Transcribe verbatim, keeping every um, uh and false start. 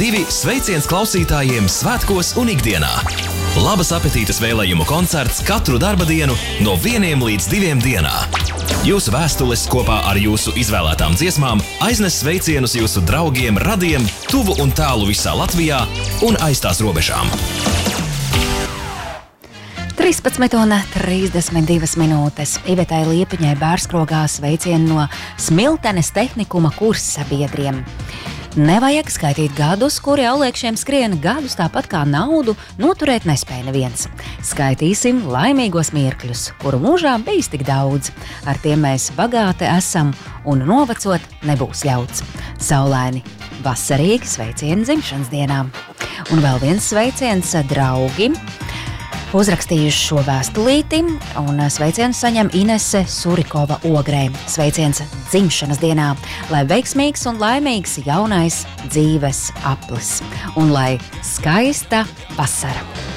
divi sveiciens klausītājiem svētkos un ikdienā. Labas apetītes vēlējumu koncerts katru darba dienu no vieniem līdz diviem dienā. Jūsu vēstules kopā ar jūsu izvēlētām dziesmām aiznes sveicienus jūsu draugiem, radiem, tuvu un tālu visā Latvijā un aiz tās robežām. trīspadsmit un trīsdesmit divas minūtes. Ivetai Liepiņai Bērskrogā sveicieni no Smiltenes tehnikuma kurssabiedriem. Nevajag skaitīt gadus, kuri auliekšiem skrien gadus tāpat kā naudu, noturēt nespēja neviens. Skaitīsim laimīgos mirkļus, kuru mūžā bijis tik daudz. Ar tiem mēs bagāti esam un novecot nebūs ļauts. Saulaini, vasarīgi sveicieni dzimšanas dienām. Un vēl viens sveiciens draugi. Uzrakstījuši šo vēstulīti, un sveicienu saņem Inese Surikova Ogrē. Sveiciens dzimšanas dienā, lai veiksmīgs un laimīgs jaunais dzīves aplis, un lai skaista vasara.